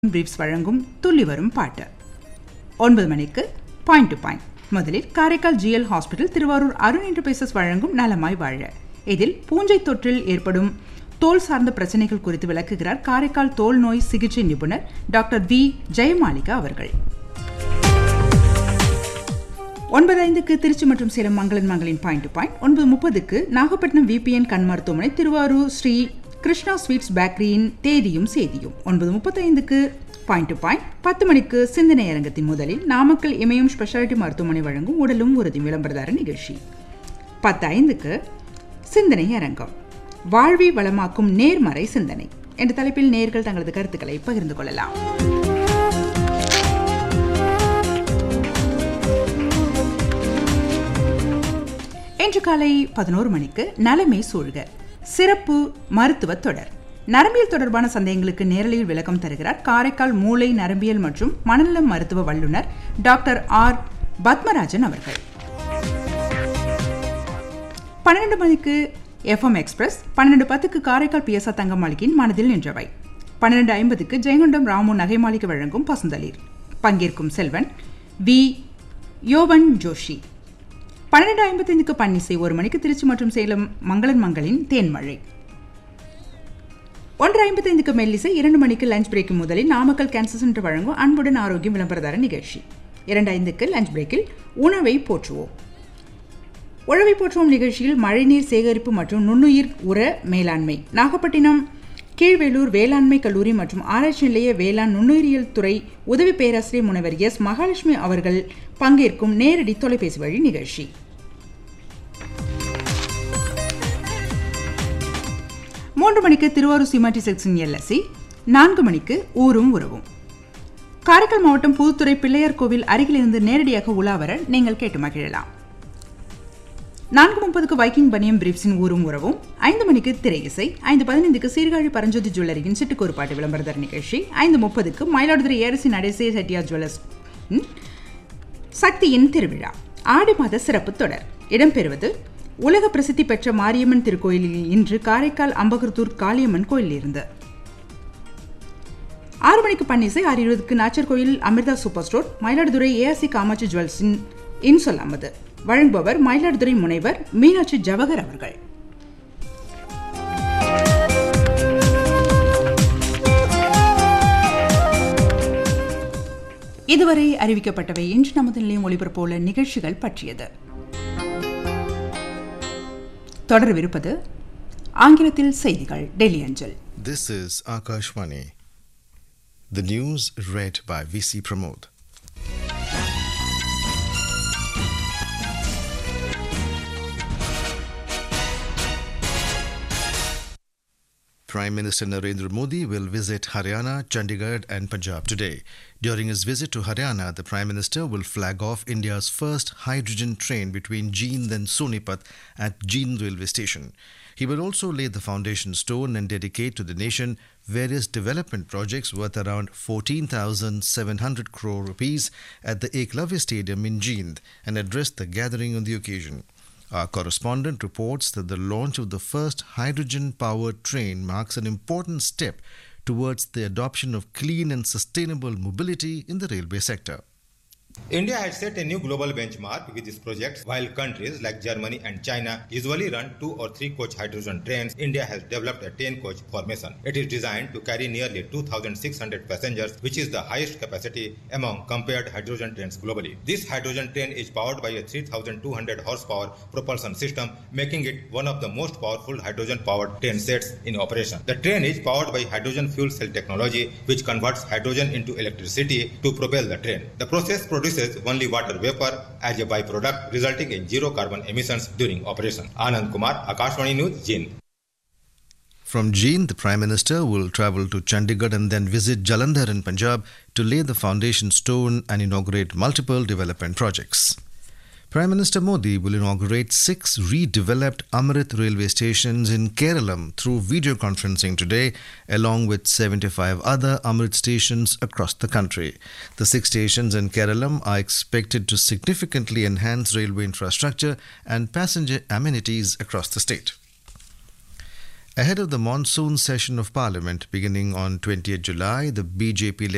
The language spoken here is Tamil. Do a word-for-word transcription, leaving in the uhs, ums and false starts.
பிரீஃப்ஸ் வழங்கும் துள்ளி வரும் பாட்டு. ஒன்பது மணிக்கு பாயிண்ட் டு பாயிண்ட். முதலில் Karaikal GL hospital Thiruvarur Arun enterprises வழங்கும் நலமாய் வாழ. இதில் பூஞ்சை தொற்றில் ஏற்படும் தோல் சார்ந்த பிரச்சனைகள் குறித்து விளக்குகிறார் காரைக்கால் தோல் நோய் சிகிச்சை நிபுணர் டாக்டர் வி ஜெயமாலிகா அவர்கள். ஒன்பது ஐந்துக்கு திருச்சி மற்றும் சேலம் மங்களன் மங்களின் பாயிண்ட் டு பாயிண்ட். ஒன்பது முப்பதுக்கு நாகப்பட்டினம் விபிஎன் கண் மருத்துவமனை திருவாரூர் ஸ்ரீ கிருஷ்ணா ஸ்வீட்ஸ் பேக்கரியின் தேதியும் சேதியும். ஒன்பது முப்பத்தைந்துக்கு பாயிண்ட் டு பாயிண்ட். பத்து மணிக்கு சிந்தனை அரங்கத்தின் முதலில் நாமக்கல் இமயம் ஸ்பெஷாலிட்டி மருத்துவமனை வழங்கும் உடலும் உறுதி விளம்பரதார நிகழ்ச்சி. பத்து ஐந்துக்கு சிந்தனை அரங்கம் வாழ்வி வளமாக்கும் நேர்மறை சிந்தனை என்ற தலைப்பில் நேர்கள் தங்களது கருத்துக்களை பகிர்ந்து கொள்ளலாம். இன்று காலை பதினோரு மணிக்கு நலமே சூழ்க சிறப்பு மருத்துவ தொடர். நரம்பியல் தொடர்பான சந்தேகங்களுக்கு நேரலையில் விளக்கம் தருகிறார் காரைக்கால் மூளை நரம்பியல் மற்றும் மனநலம் மருத்துவ வல்லுநர் டாக்டர் ஆர் பத்மராஜன் அவர்கள். பன்னிரண்டு மணிக்கு எஃப்எம் எக்ஸ்பிரஸ். பன்னிரண்டு பத்துக்கு காரைக்கால் பிஎஸ்ஆர் தங்கமாளிகையின் மனதில் நின்றவை. பன்னிரண்டு ஐம்பதுக்கு ஜெயங்கொண்டம் ராமு நகை மாளிகை வழங்கும் பசுந்தளிர். பங்கேற்கும் செல்வன் வி யோவன் ஜோஷி. பன்னிரண்டு ஐம்பத்தைந்துக்கு பன்னிசை. ஒரு மணிக்கு திருச்சி மற்றும் சேலம் மங்களன் மங்களின் தேன்மழை. ஒன்று ஐம்பத்தைந்துக்கு மெல்லிசை. இரண்டு மணிக்கு லஞ்ச் பிரேக். முதலில் நாமக்கல் கேன்சர் சென்டர் வழங்கும் அன்புடன் ஆரோக்கியம் விளம்பரதார நிகழ்ச்சி. இரண்டு ஐந்துக்கு லஞ்ச் பிரேக்கில் உணவை போற்றுவோம். உழவை போற்றுவோம் நிகழ்ச்சியில் மழைநீர் சேகரிப்பு மற்றும் நுண்ணுயிர் உர மேலாண்மை நாகப்பட்டினம் கீழ்வேலூர் வேளாண்மை கல்லூரி மற்றும் ஆராய்ச்சி நிலைய வேளாண் நுண்ணுயிரியல் துறை உதவி பேராசிரியர் முனைவர் எஸ் மகாலட்சுமி அவர்கள் பங்கேற்கும் நேரடி தொலைபேசி வழி நிகழ்ச்சி. மூன்று மணிக்கு திருவாரூர் சிமாட்டி செக்ஷன் எல்எஸ்சி. நான்கு மணிக்கு ஊரும் உறவும். காரைக்கால் மாவட்டம் புதுத்துறை பிள்ளையார் கோவில் அருகிலிருந்து நேரடியாக உலாவர நீங்கள் கேட்டு மகிழலாம். நான்கு முப்பதுக்கு வைக்கிங் பனியம் பிரீப்ஸின் ஊரும் உறவும். ஐந்து மணிக்கு திரை இசை. ஐந்து பதினைந்துக்கு சீர்காழி பரஞ்சோதி ஜுவல்லரியின் சிட்டுக்கோரு பாட்டு விளம்பரதார நிகழ்ச்சி. ஐந்து முப்பதுக்கு மயிலாடுதுறை ஏரசி நடேசே செட்டியார் ஜுவல்லர்ஸ் சக்தியின் திருவிழா ஆடி மாத சிறப்பு தொடர். இடம்பெறுவது உலக பிரசித்தி பெற்ற மாரியம்மன் திருக்கோயிலில் இன்று காரைக்கால் அம்பகத்தூர் காளியம்மன் கோயிலில் இருந்து. ஆறு மணிக்கு பன்னிசை. ஆறு இருபதுக்கு நாச்சர் கோயில் Amrita super store Mayiladuthurai ARC Kamakshi ஜுவல்ஸின் இன்சொல்லாமது வழங்குபவர் மயிலாடுதுறை முனைவர் மீனாட்சி ஜவஹர் அவர்கள். இதுவரை அறிவிக்கப்பட்டவை இன்று நமது நிலையம் ஒளிபரப்புள்ள நிகழ்ச்சிகள் பற்றியது. தொடர்விருப்பது ஆங்கிலத்தில் செய்திகள் டெல்லி அஞ்சல். This is Akashvani. The news read by V C Pramod. Prime Minister Narendra Modi will visit Haryana, Chandigarh and Punjab today. During his visit to Haryana, the Prime Minister will flag off India's first hydrogen train between Jind and Sonipat at Jind railway station. He will also lay the foundation stone and dedicate to the nation various development projects worth around fourteen thousand seven hundred crore rupees at the Eklavya Stadium in Jind and address the gathering on the occasion. Our correspondent reports that the launch of the first hydrogen-powered train marks an important step towards the adoption of clean and sustainable mobility in the railway sector. India has set a new global benchmark with this project. While countries like Germany and China usually run two or three coach hydrogen trains, India has developed a ten coach formation. It is designed to carry nearly two thousand six hundred passengers, which is the highest capacity among compared hydrogen trains globally. This hydrogen train is powered by a three thousand two hundred horsepower propulsion system, making it one of the most powerful hydrogen powered train sets in operation. The train is powered by hydrogen fuel cell technology, which converts hydrogen into electricity to propel the train. The process produces only water vapor as a byproduct, resulting in zero carbon emissions during operation. Anand Kumar, Akashvani News, Jind. From Jind, the Prime Minister will travel to Chandigarh and then visit Jalandhar in Punjab to lay the foundation stone and inaugurate multiple development projects. Prime Minister Modi will inaugurate six redeveloped Amrit railway stations in Kerala through video conferencing today, along with seventy-five other Amrit stations across the country. The six stations in Kerala are expected to significantly enhance railway infrastructure and passenger amenities across the state. Ahead of the monsoon session of Parliament beginning on twentieth July, the B J P